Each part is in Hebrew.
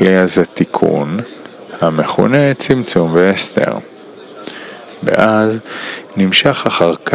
הכלי הזה תיקון, המכונה צמצום והסתר. ואז נמשך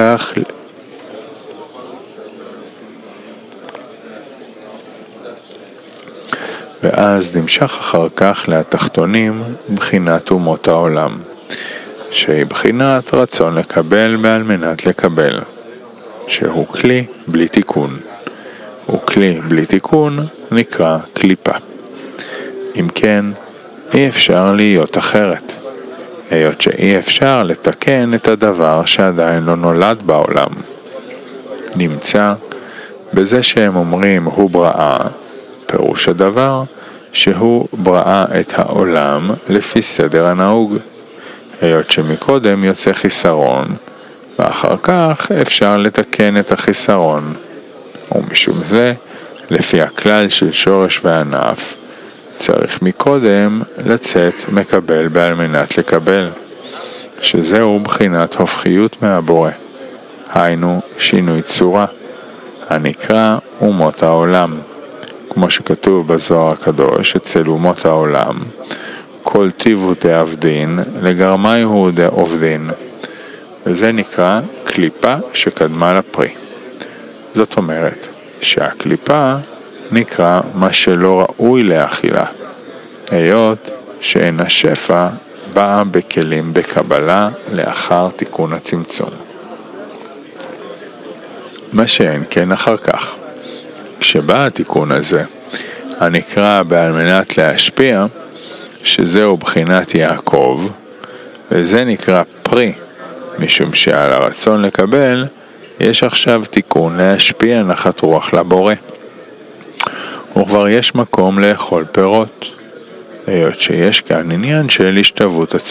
אחר כך לתחתונים בחינת אומות העולם, שהיא בחינת רצון לקבל בעל מנת לקבל, שהוא כלי בלי תיקון. וכלי בלי תיקון נקרא קליפה. אם כן, אי אפשר להיות אחרת, היות שאי אפשר לתקן את הדבר שעדיין לא נולד בעולם. נמצא בזה שהם אומרים הוא בראה, פירוש הדבר שהוא בראה את העולם לפי סדר הנהוג, היות שמקודם יוצא חיסרון, ואחר כך אפשר לתקן את החיסרון. ומשום זה, לפי הכלל של שורש וענף, צריך מקודם לצאת מקבל בעל מנת לקבל, שזהו בחינת הופכיות מהבורא, היינו שינוי צורה, הנקרא אומות העולם, כמו שכתוב בזוהר הקדוש אצל אומות העולם, כל טיבו דעבדין לגרמי הוא דעובדין, וזה נקרא קליפה שקדמה לפרי. זאת אומרת שהקליפה נקרא מה שלא ראוי לאכילה, היות שאין השפע באה בכלים בקבלה לאחר תיקון הצמצום. מה שאין כן אחר כך, כשבא התיקון הזה, הנקרא בעל מנת להשפיע, שזהו בחינת יעקב, וזה נקרא פרי, משום שעל הרצון לקבל, יש עכשיו תיקון להשפיע נחת רוח לבורא. וכבר יש מקום לאכול פירות, היות שיש כאן עניין של השתוות